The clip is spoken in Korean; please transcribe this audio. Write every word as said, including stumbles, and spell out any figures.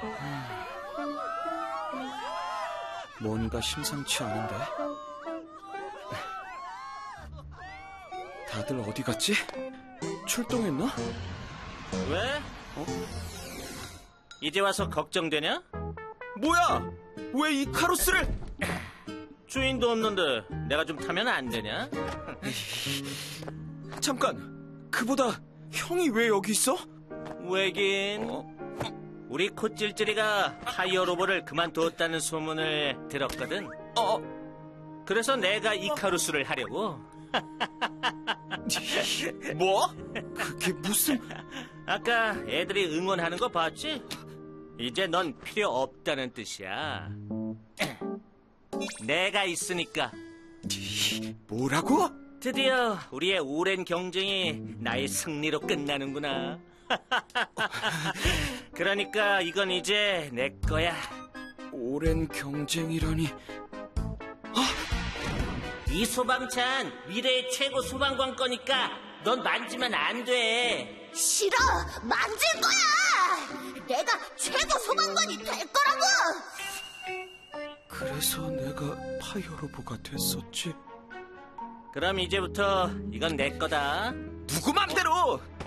뭔가 심상치 않은데? 다들 어디 갔지? 출동했나? 왜? 어? 이제 와서 걱정되냐? 뭐야? 왜 이 카로스를? 주인도 없는데 내가 좀 타면 안 되냐? 잠깐, 그보다 형이 왜 여기 있어? 왜긴 어? 우리 코찔찔이가 파이어 로봇을 그만두었다는 소문을 들었거든. 어? 그래서 내가 이카루스를 하려고. 뭐? 그게 무슨... 아까 애들이 응원하는 거 봤지? 이제 넌 필요 없다는 뜻이야. 내가 있으니까. 뭐라고? 드디어 우리의 오랜 경쟁이 나의 승리로 끝나는구나. 그러니까 이건 이제 내 거야. 오랜 경쟁이라니... 이 소방차는 미래의 최고 소방관 거니까 넌 만지면 안 돼. 싫어! 만질 거야! 내가 최고 소방관이 될 거라고! 그래서 내가 파이어로보가 됐었지? 그럼 이제부터 이건 내 거다. 누구 맘대로!